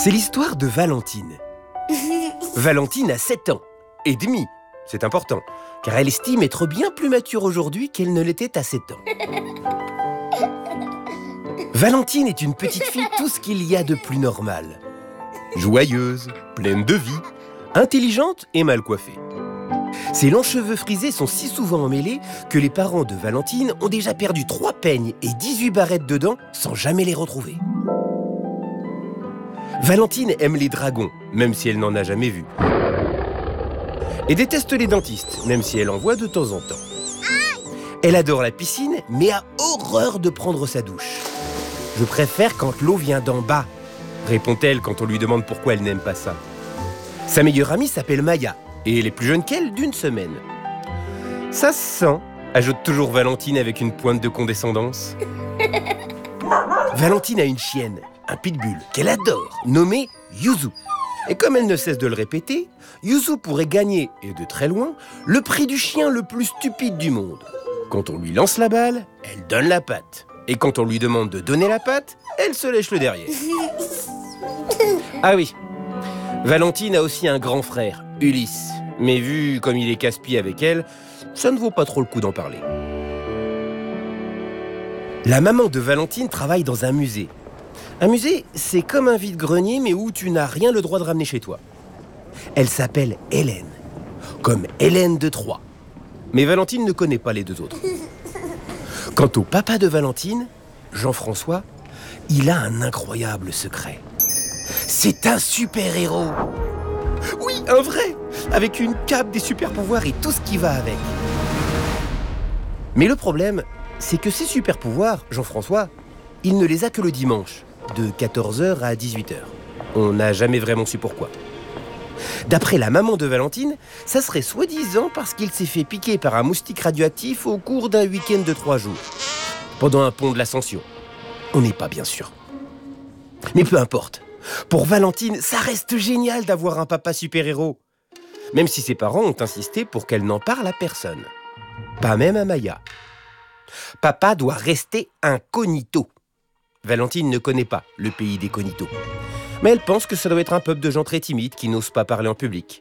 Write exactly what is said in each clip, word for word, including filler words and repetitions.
C'est l'histoire de Valentine. Valentine a sept ans et demi. C'est important, car elle estime être bien plus mature aujourd'hui qu'elle ne l'était à sept ans. Valentine est une petite fille, tout ce qu'il y a de plus normal. Joyeuse, pleine de vie, intelligente et mal coiffée. Ses longs cheveux frisés sont si souvent emmêlés que les parents de Valentine ont déjà perdu trois peignes et dix-huit barrettes de dents sans jamais les retrouver. Valentine aime les dragons, même si elle n'en a jamais vu. Et déteste les dentistes, même si elle en voit de temps en temps. Elle adore la piscine, mais a horreur de prendre sa douche. « Je préfère quand l'eau vient d'en bas », répond-elle quand on lui demande pourquoi elle n'aime pas ça. Sa meilleure amie s'appelle Maya, et elle est plus jeune qu'elle d'une semaine. « Ça se sent », ajoute toujours Valentine avec une pointe de condescendance. Valentine a une chienne, un pitbull, qu'elle adore, nommé Yuzu. Et comme elle ne cesse de le répéter, Yuzu pourrait gagner, et de très loin, le prix du chien le plus stupide du monde. Quand on lui lance la balle, elle donne la patte. Et quand on lui demande de donner la patte, elle se lèche le derrière. Ah oui, Valentine a aussi un grand frère, Ulysse. Mais vu comme il est casse-pied avec elle, ça ne vaut pas trop le coup d'en parler. La maman de Valentine travaille dans un musée. Un musée, c'est comme un vide-grenier, mais où tu n'as rien le droit de ramener chez toi. Elle s'appelle Hélène, comme Hélène de Troie. Mais Valentine ne connaît pas les deux autres. Quant au papa de Valentine, Jean-François, il a un incroyable secret. C'est un super-héros. Oui, un vrai, avec une cape, des super-pouvoirs et tout ce qui va avec. Mais le problème, c'est que ces super-pouvoirs, Jean-François, il ne les a que le dimanche, de quatorze heures à dix-huit heures. On n'a jamais vraiment su pourquoi. D'après la maman de Valentine, ça serait soi-disant parce qu'il s'est fait piquer par un moustique radioactif au cours d'un week-end de trois jours, pendant un pont de l'Ascension. On n'est pas bien sûr. Mais peu importe. Pour Valentine, ça reste génial d'avoir un papa super-héros. Même si ses parents ont insisté pour qu'elle n'en parle à personne. Pas même à Maya. Papa doit rester incognito. Valentine ne connaît pas le pays des cognitos. Mais elle pense que ça doit être un peuple de gens très timides qui n'osent pas parler en public.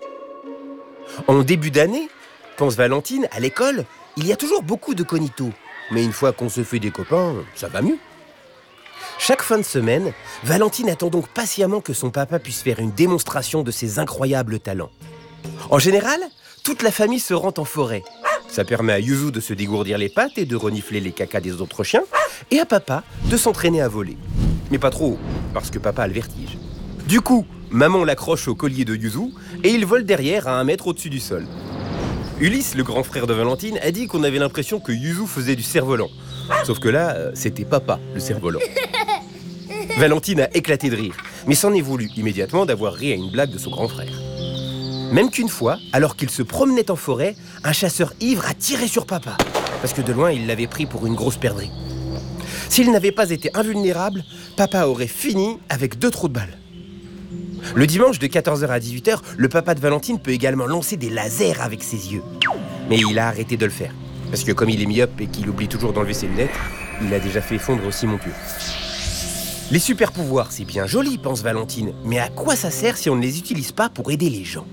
En début d'année, pense Valentine, à l'école, il y a toujours beaucoup de cognitos. Mais une fois qu'on se fait des copains, ça va mieux. Chaque fin de semaine, Valentine attend donc patiemment que son papa puisse faire une démonstration de ses incroyables talents. En général, toute la famille se rend en forêt. Ça permet à Yuzu de se dégourdir les pattes et de renifler les cacas des autres chiens, et à papa de s'entraîner à voler. Mais pas trop haut, parce que papa a le vertige. Du coup, maman l'accroche au collier de Yuzu, et il vole derrière à un mètre au-dessus du sol. Ulysse, le grand frère de Valentine, a dit qu'on avait l'impression que Yuzu faisait du cerf-volant. Sauf que là, c'était papa, le cerf-volant. Valentine a éclaté de rire, mais s'en est voulu immédiatement d'avoir ri à une blague de son grand frère. Même qu'une fois, alors qu'il se promenait en forêt, un chasseur ivre a tiré sur papa, parce que de loin, il l'avait pris pour une grosse perdrix. S'il n'avait pas été invulnérable, papa aurait fini avec deux trous de balles. Le dimanche de quatorze heures à dix-huit heures, le papa de Valentine peut également lancer des lasers avec ses yeux. Mais il a arrêté de le faire, parce que comme il est myope et qu'il oublie toujours d'enlever ses lunettes, il a déjà fait fondre aussi mon pieu. Les super-pouvoirs, c'est bien joli, pense Valentine, mais à quoi ça sert si on ne les utilise pas pour aider les gens ?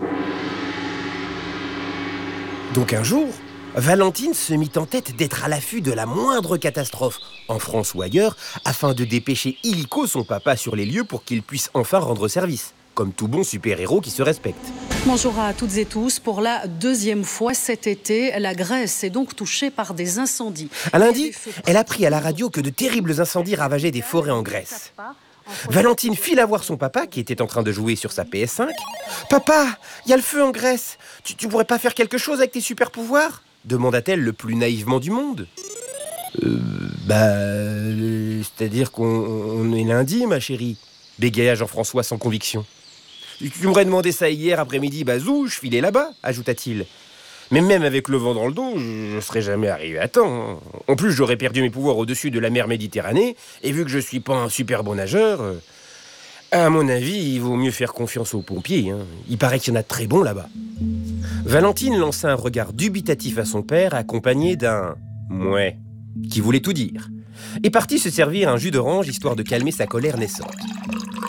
Donc un jour, Valentine se mit en tête d'être à l'affût de la moindre catastrophe, en France ou ailleurs, afin de dépêcher illico son papa sur les lieux pour qu'il puisse enfin rendre service, comme tout bon super-héros qui se respecte. Bonjour à toutes et tous. Pour la deuxième fois cet été, la Grèce est donc touchée par des incendies. À lundi, elle a appris à la radio que de terribles incendies ravageaient des forêts en Grèce. Valentine file à voir son papa, qui était en train de jouer sur sa P S cinq. « Papa, il y a le feu en Grèce. Tu, tu pourrais pas faire quelque chose avec tes super-pouvoirs ?» demanda-t-elle le plus naïvement du monde. Euh, bah, euh, c'est-à-dire qu'on on est lundi, ma chérie, bégaya Jean-François sans conviction. Tu m'aurais demandé ça hier après-midi, bah zou, je filais là-bas, ajouta-t-il. Mais même avec le vent dans le dos, je ne serais jamais arrivé à temps. En plus, j'aurais perdu mes pouvoirs au-dessus de la mer Méditerranée, et vu que je suis pas un super bon nageur, euh, à mon avis, il vaut mieux faire confiance aux pompiers. Hein. Il paraît qu'il y en a de très bons là-bas. Valentine lança un regard dubitatif à son père, accompagné d'un « mouais » qui voulait tout dire, et partit se servir un jus d'orange histoire de calmer sa colère naissante.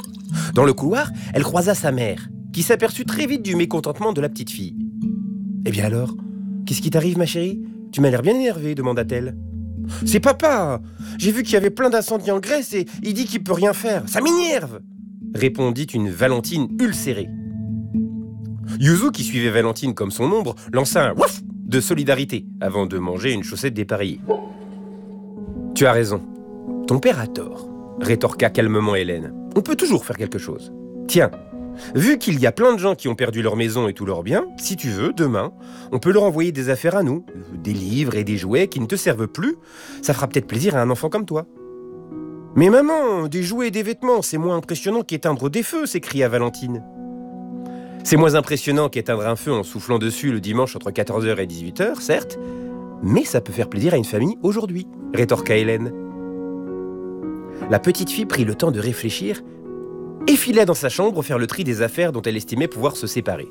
Dans le couloir, elle croisa sa mère, qui s'aperçut très vite du mécontentement de la petite fille. « Eh bien alors, qu'est-ce qui t'arrive, ma chérie ? Tu m'as l'air bien énervée, demanda-t-elle. « C'est papa. J'ai vu qu'il y avait plein d'incendies en Grèce et il dit qu'il peut rien faire. Ça m'énerve !» répondit une Valentine ulcérée. Yuzu, qui suivait Valentine comme son ombre, lança un ouf de solidarité avant de manger une chaussette dépareillée. « Tu as raison. Ton père a tort, rétorqua calmement Hélène. On peut toujours faire quelque chose. Tiens, vu qu'il y a plein de gens qui ont perdu leur maison et tous leurs biens, si tu veux, demain, on peut leur envoyer des affaires à nous, des livres et des jouets qui ne te servent plus. Ça fera peut-être plaisir à un enfant comme toi. » « Mais maman, des jouets et des vêtements, c'est moins impressionnant qu'éteindre des feux !» s'écria Valentine. « C'est moins impressionnant qu'éteindre un feu en soufflant dessus le dimanche entre quatorze heures et dix-huit heures, certes, mais ça peut faire plaisir à une famille aujourd'hui, » rétorqua Hélène. La petite fille prit le temps de réfléchir et fila dans sa chambre faire le tri des affaires dont elle estimait pouvoir se séparer.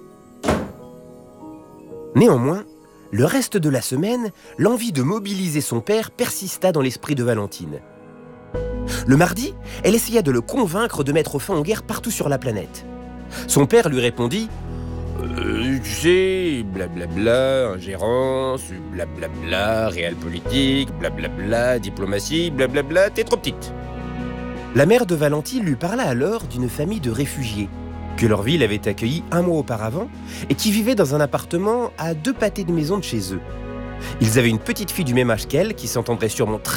Néanmoins, le reste de la semaine, l'envie de mobiliser son père persista dans l'esprit de Valentine. Le mardi, elle essaya de le convaincre de mettre fin aux guerres partout sur la planète. Son père lui répondit euh, « Tu sais, blablabla, ingérence, blablabla, réel politique, blablabla, diplomatie, blablabla, t'es trop petite. » La mère de Valentine lui parla alors d'une famille de réfugiés que leur ville avait accueillis un mois auparavant et qui vivaient dans un appartement à deux pâtés de maison de chez eux. Ils avaient une petite fille du même âge qu'elle qui s'entendrait sûrement très